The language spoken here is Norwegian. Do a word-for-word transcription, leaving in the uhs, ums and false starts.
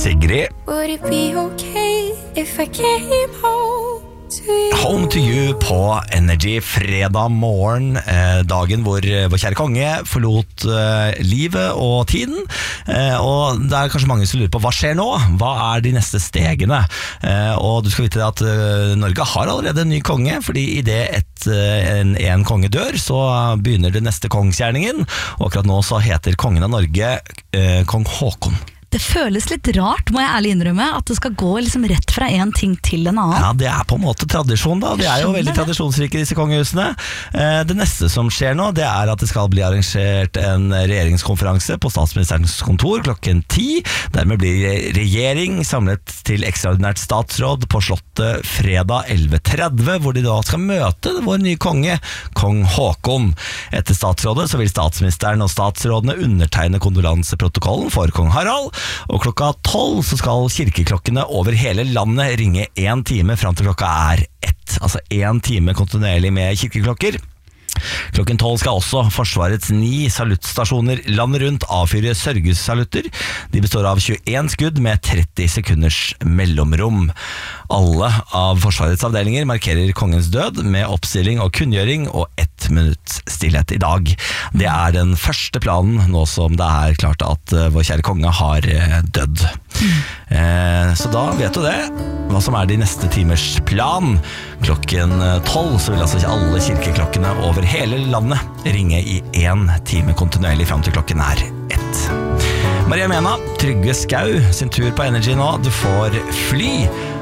Sigrid. Would it be okay if I came home to you? Home to you på Energy fredag morgen, eh, dagen hvor vår kjære konge forlot eh, livet og tiden. Eh, og det er kanskje mange som lurer på hva skjer nå? Hva er de neste stegene? Eh, og du skal vite at eh, Norge har allerede en ny konge, fordi i det et, eh, en, en konge dør, så begynner det neste kongsgjerningen. Og akkurat nå så heter kongen av Norge eh, kong Håkon. Det føles litt rart, må jeg ærlig innrømme, at det skal gå liksom rett fra en ting til en annen. Ja, det er på en måte tradisjon da. De er jo veldig tradisjonsrike, disse kongehusene. Det neste som skjer nå, det er at det skal bli arrangert en regjeringskonferanse på statsministerens kontor klokken ti. Dermed blir regjering samlet til ekstraordinært statsråd på slottet fredag elleve tretti, hvor de da skal møte vår nye konge, kong Håkon. Etter statsrådet så vil statsministeren og statsrådene undertegne kondolanseprotokollen for kong Harald. Og klokka tolv så skal kirkeklokkene over hele landet ringe en time frem til klokka er ett. Altså en time kontinuerlig med kirkeklokker. Klokken tolv skal også Forsvarets ni saluttstasjoner landet rundt avfyre sørgesalutter. De består av tjueen skudd med tretti sekunders mellomrom. Alle av Forsvarets avdelinger markerer kongens død med oppstilling og kunngjøring og ett minutt stillhet i dag. Det er den første planen nå som det er klart at vår kjære konge har dødd. Eh, så da vet du det, hva som er de neste timers plan. Klokken tolv så vil altså ikke alle kirkeklokkene over hele landet ringe i en time kontinuerlig frem til klokken er ett. Maria Mena, Trygve Skau sin tur på Energy nå. Du får Fly